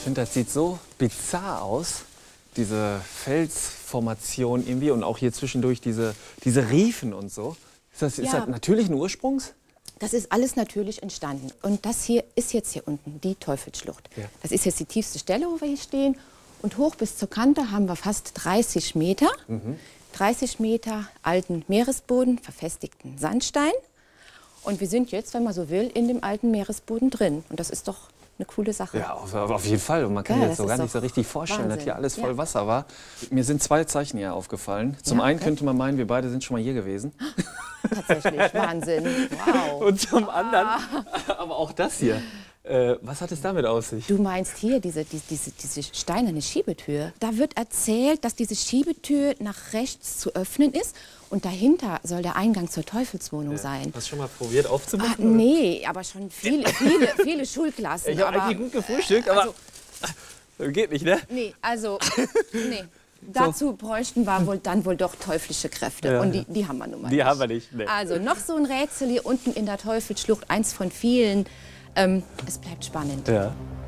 finde, das sieht so bizarr aus, diese Felsformation irgendwie und auch hier zwischendurch diese Riefen und so. Ist das natürlichen Ursprungs? Das ist alles natürlich entstanden. Und das hier ist jetzt hier unten, die Teufelsschlucht. Ja. Das ist jetzt die tiefste Stelle, wo wir hier stehen. Und hoch bis zur Kante haben wir fast 30 Meter. 30 Meter alten Meeresboden, verfestigten Sandstein. Und wir sind jetzt, wenn man so will, in dem alten Meeresboden drin. Und das ist doch eine coole Sache. Ja, auf jeden Fall. Und man kann jetzt so gar nicht so richtig vorstellen, dass hier alles voll Wasser war. Mir sind zwei Zeichen hier aufgefallen. Zum einen könnte man meinen, wir beide sind schon mal hier gewesen. Tatsächlich, Wahnsinn. Wow. Und zum anderen, aber auch das hier. Was hat es damit auf sich? Du meinst hier diese steinerne Schiebetür. Da wird erzählt, dass diese Schiebetür nach rechts zu öffnen ist und dahinter soll der Eingang zur Teufelswohnung sein. Hast du schon mal probiert aufzumachen? Nee, aber schon viele Schulklassen. Ich habe eigentlich gut gefrühstückt, aber geht nicht, ne? Nee, also nee. Dazu bräuchten wir dann wohl doch teuflische Kräfte. Ja. Und die haben wir nun mal nicht. Die haben wir nicht, ne. Also noch so ein Rätsel hier unten in der Teufelsschlucht, eins von vielen. Es bleibt spannend. Ja.